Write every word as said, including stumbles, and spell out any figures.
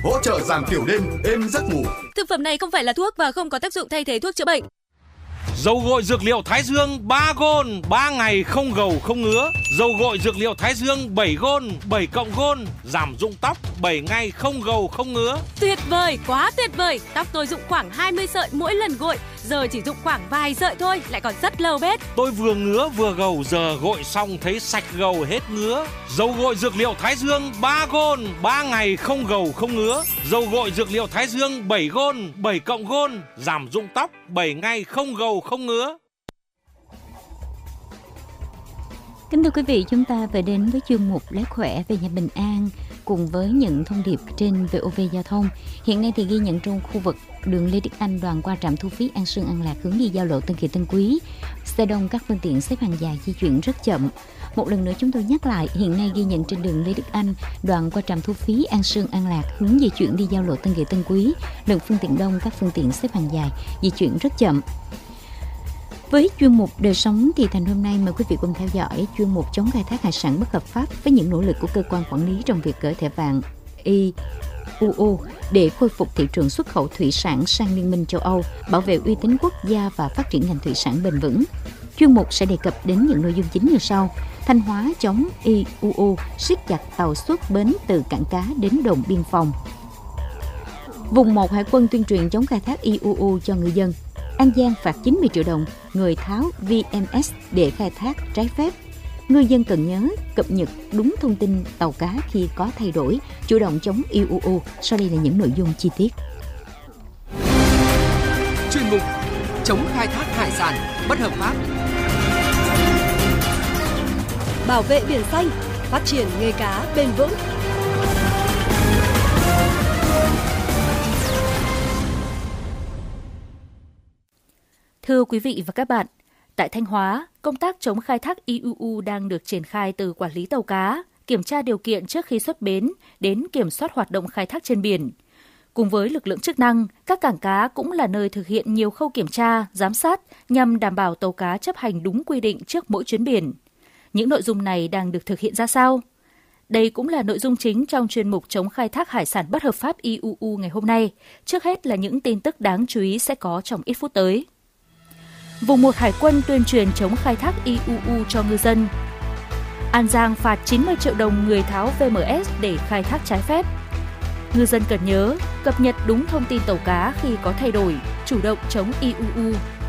hỗ trợ giảm tiểu đêm, êm giấc ngủ. Thực phẩm này không phải là thuốc và không có tác dụng thay thế thuốc chữa bệnh. Dầu gội dược liệu Thái Dương ba gôn, ba ngày không gầu không ngứa. Dầu gội dược liệu Thái Dương bảy gôn, bảy cộng gôn, giảm rụng tóc, bảy ngày không gầu không ngứa. Tuyệt vời, quá tuyệt vời. Tóc tôi rụng khoảng hai mươi sợi mỗi lần gội, giờ chỉ rụng khoảng vài sợi thôi, lại còn rất lâu bết. Tôi vừa ngứa vừa gầu, giờ gội xong thấy sạch gầu hết ngứa. Dầu gội dược liệu Thái Dương ba gôn, ba ngày không gầu không ngứa. Dầu gội dược liệu Thái Dương bảy gôn, bảy cộng gôn, giảm rụng tóc, bảy ngày không gầu không ngứa. Kính thưa quý vị, chúng ta về đến với chuyên mục Lấy khỏe về nhà bình an cùng với những thông điệp trên vê o vê Giao thông. Hiện nay thì ghi nhận trong khu vực đường Lê Đức Anh đoạn qua trạm thu phí An Sương An Lạc hướng đi giao lộ Tân Kỳ Tân Quý, xe đông các phương tiện xếp hàng dài di chuyển rất chậm. Một lần nữa chúng tôi nhắc lại, hiện nay ghi nhận trên đường Lê Đức Anh đoạn qua trạm thu phí An Sương An Lạc hướng di chuyển đi giao lộ Tân Kỳ Tân Quý, lượng phương tiện đông, các phương tiện xếp hàng dài di chuyển rất chậm. Với chuyên mục Đời sống thì thành hôm nay mời quý vị cùng theo dõi chuyên mục chống khai thác hải sản bất hợp pháp với những nỗ lực của cơ quan quản lý trong việc gỡ thẻ vàng i u u để khôi phục thị trường xuất khẩu thủy sản sang Liên minh châu Âu, bảo vệ uy tín quốc gia và phát triển ngành thủy sản bền vững. Chuyên mục sẽ đề cập đến những nội dung chính như sau: Thanh Hóa chống i u u, siết chặt tàu xuất bến từ cảng cá đến đồn biên phòng. Vùng một Hải quân tuyên truyền chống khai thác i u u cho ngư dân. An Giang phạt chín mươi triệu đồng người tháo vê em ét để khai thác trái phép. Ngư dân cần nhớ cập nhật đúng thông tin tàu cá khi có thay đổi, chủ động chống i u u. Sau đây là những nội dung chi tiết. Chuyên mục chống khai thác hải sản bất hợp pháp, bảo vệ biển xanh, phát triển nghề cá bền vững. Thưa quý vị và các bạn, tại Thanh Hóa, công tác chống khai thác i u u đang được triển khai từ quản lý tàu cá, kiểm tra điều kiện trước khi xuất bến đến kiểm soát hoạt động khai thác trên biển. Cùng với lực lượng chức năng, các cảng cá cũng là nơi thực hiện nhiều khâu kiểm tra, giám sát nhằm đảm bảo tàu cá chấp hành đúng quy định trước mỗi chuyến biển. Những nội dung này đang được thực hiện ra sao? Đây cũng là nội dung chính trong chuyên mục chống khai thác hải sản bất hợp pháp i u u ngày hôm nay. Trước hết là những tin tức đáng chú ý sẽ có trong ít phút tới. Vùng một Hải quân tuyên truyền chống khai thác i u u cho ngư dân. An Giang phạt chín mươi triệu đồng người tháo vê em ét để khai thác trái phép. Ngư dân cần nhớ cập nhật đúng thông tin tàu cá khi có thay đổi, chủ động chống i u u.